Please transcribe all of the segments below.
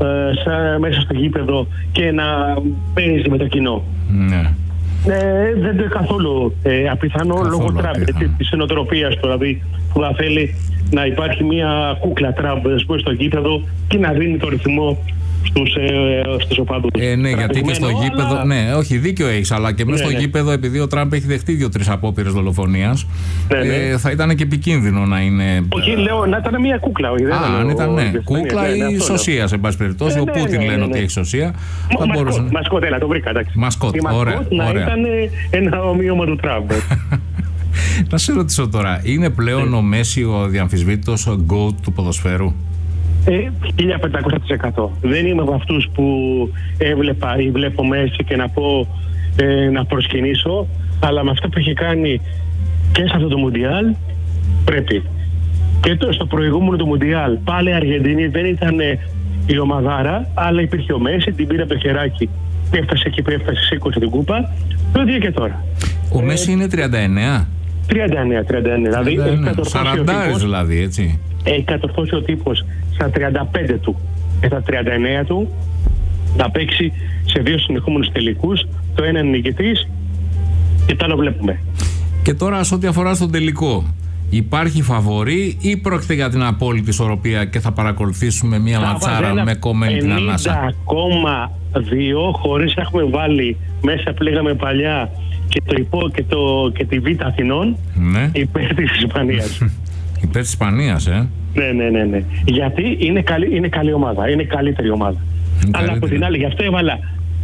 μέσα στο γήπεδο και να παίζει με το κοινό. Ναι. Δεν είναι καθόλου απιθανό λόγω Τραμπ, της νοοτροπίας του, δηλαδή που θα θέλει να υπάρχει μια κούκλα Τραμπ στο γήπεδο και να δίνει το ρυθμό στους οπαδούς. Ναι, γιατί και στο γήπεδο. Αλλά... Ναι, όχι, δίκιο έχεις, αλλά και μέσα στο γήπεδο, επειδή ο Τραμπ έχει δεχτεί 2-3 απόπειρες δολοφονίας, θα ήταν και επικίνδυνο να είναι. Όχι, λέω να ήταν μια κούκλα. Αν ήταν κούκλα ή σωσία, σε πάση περιπτώσει. Ο Πούτιν λένε ότι έχει σωσία. Μασκότ, το βρήκα, εντάξει. Μασκότ, ωραία. Να ήταν ένα ομοίωμα του Τραμπ. Να σε ρωτήσω τώρα, είναι πλέον ο Μέση ο διαμφισβήτητος GOAT του ποδοσφαίρου? 1500%. Δεν είμαι από αυτούς που έβλεπα ή βλέπω Μέση και να πω να προσκυνήσω, αλλά με αυτό που έχει κάνει και σε αυτό το Μουντιάλ πρέπει. Και στο προηγούμενο του Μουντιάλ πάλι η Αργεντινή δεν ήταν η ομαδάρα, αλλά υπήρχε ο Μέση, την πήρε από το χεράκι και έφτασε εκεί που έφτασε, σήκωσε την κούπα. Το ίδιο και τώρα. Ο Μέση είναι 39. 39, δηλαδή 40 δηλαδή, έτσι. Έχει κατορθώσει ο τύπος στα 35 του και στα 39 του να παίξει σε 2 συνεχόμενους τελικούς. Το ένα είναι νικητής και το άλλο βλέπουμε. Και τώρα, σε ό,τι αφορά στον τελικό, υπάρχει φαβορί ή πρόκειται για την απόλυτη ισορροπία και θα παρακολουθήσουμε μια ματσάρα με κομμένη την ανάσα? 50,2 χωρίς να έχουμε βάλει μέσα που λέγαμε παλιά και το υπό και τη Β' Αθηνών, ναι, υπέρ της Ισπανίας. Υπέρ της Ισπανίας, Ναι. Γιατί είναι καλή ομάδα, είναι καλύτερη ομάδα. Αλλά από την άλλη, γι' αυτό έβαλα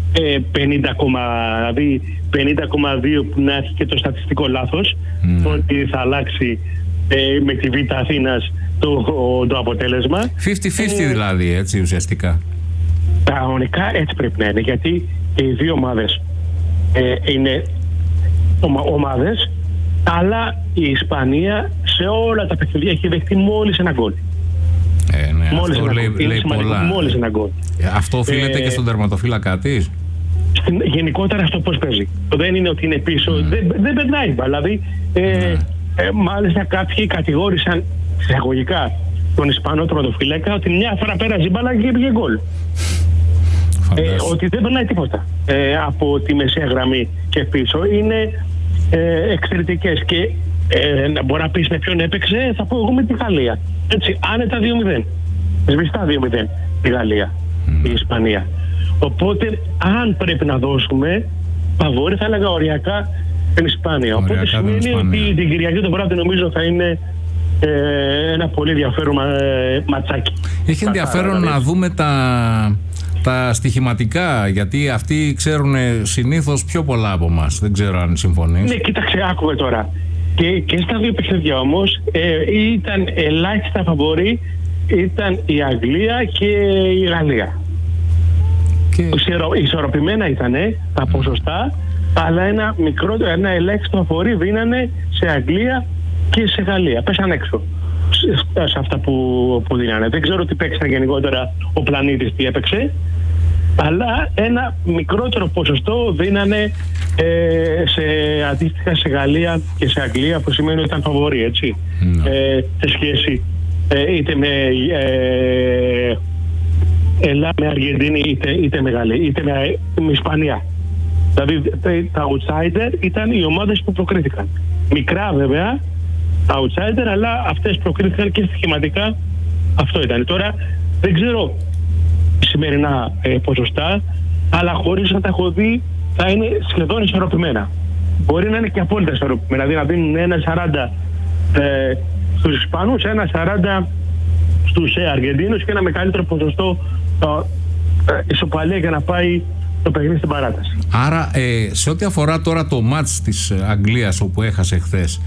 50,2 που να έχει και το στατιστικό λάθος, ότι θα αλλάξει με τη Β' Αθήνας το αποτέλεσμα. 50-50 δηλαδή, έτσι ουσιαστικά. Κανονικά έτσι πρέπει να είναι, γιατί και οι δύο ομάδες είναι ομάδες, αλλά η Ισπανία σε όλα τα παιχνίδια έχει δεχτεί μόλις ένα γκολ. Ναι, αυτό λέει πολλά. Μόλις ένα γκολ. Αυτό οφείλεται και στον τερματοφύλακα της. Γενικότερα αυτό πώς παίζει. Δεν είναι ότι είναι πίσω, δεν περνάει. Δηλαδή, μάλιστα κάποιοι κατηγόρησαν εισαγωγικά τον Ισπανό τερματοφύλακα ότι μια φορά πέρασε η μπάλα και πήγε γκολ. Ότι δεν περνάει τίποτα από τη μεσαία γραμμή και πίσω. Είναι εξαιρετικές και μπορεί να πεις με ποιον έπαιξε, θα πω εγώ με τη Γαλλία. Έτσι, άνετα 2-0. Σβηστά 2-0 τη Γαλλία, η Ισπανία. Οπότε, αν πρέπει να δώσουμε φαβόρι, θα έλεγα οριακά την Ισπανία. Οπότε σημαίνει ότι την Κυριακή το βράδυ νομίζω θα είναι ένα πολύ ενδιαφέρον ματσάκι. Έχει ενδιαφέρον να δούμε τα στοιχηματικά, γιατί αυτοί ξέρουν συνήθως πιο πολλά από εμάς. Δεν ξέρω αν συμφωνείς. Ναι, κοίταξε, άκουγε τώρα. Και στα δύο παιχνίδια όμως ήταν ελάχιστα φαβορί, ήταν η Αγγλία και η Γαλλία. Ισορροπημένα ήταν τα ποσοστά, αλλά ένα ελάχιστο φαβορί δίνανε σε Αγγλία και σε Γαλλία. Πέσαν έξω σε αυτά που δίνανε. Δεν ξέρω τι παίξαν γενικότερα ο πλανήτης, τι έπαιξε, αλλά ένα μικρότερο ποσοστό δίνανε αντίστοιχα σε Γαλλία και σε Αγγλία, που σημαίνει ότι ήταν φαβορί, έτσι, σε σχέση είτε με Ελλάδα, με Αργεντινή, είτε με Γαλλία, είτε με Ισπανία. Δηλαδή τα outsider ήταν οι ομάδες που προκρίθηκαν. Μικρά βέβαια τα outsider, αλλά αυτές προκρίθηκαν και στοιχηματικά. Αυτό ήταν. Τώρα δεν ξέρω σημερινά ποσοστά, αλλά χωρίς να τα έχω δει θα είναι σχεδόν ισορροπημένα. Μπορεί να είναι και απόλυτα ισορροπημένα, δηλαδή να δίνουν 1,40 στους Ισπανούς, 1,40 στους Αργεντίνους και ένα μεγαλύτερο ποσοστό ισοπαλία για να πάει το παιχνίδι στην παράταση. Άρα σε ό,τι αφορά τώρα το μάτς της Αγγλίας όπου έχασε χθες,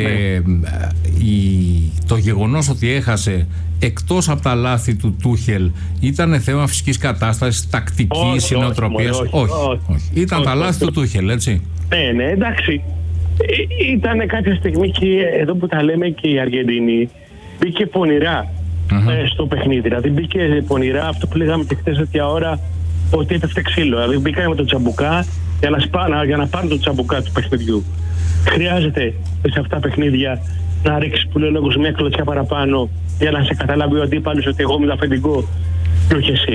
το γεγονός ότι έχασε εκτός από τα λάθη του Τούχελ ήταν θέμα φυσικής κατάστασης, τακτικής, νοοτροπίας? Όχι. Ήταν τα λάθη του Τούχελ, έτσι. Ναι, εντάξει. Ήταν κάποια στιγμή και εδώ που τα λέμε και η Αργεντινή μπήκε πονηρά στο παιχνίδι. Δηλαδή μπήκε πονηρά, αυτό που λέγαμε και χθες τέτοια ώρα, ότι έπεφτε ξύλο. Δηλαδή μπήκαμε με το τσαμπουκά για να πάρουν το τσαμπουκά του παιχνιδιού. Χρειάζεται σε αυτά τα παιχνίδια να ρίξει, που λέει ο λόγος, μια κλωτσιά παραπάνω για να σε καταλάβει ο αντίπαλος ότι εγώ είμαι αφεντικό και όχι εσύ.